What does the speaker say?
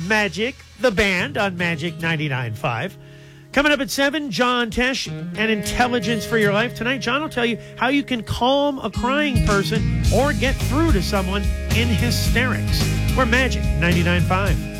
Magic, the band on Magic 99.5. Coming up at 7, John Tesh and Intelligence for Your Life. Tonight, John will tell you how you can calm a crying person or get through to someone in hysterics. We're Magic 99.5.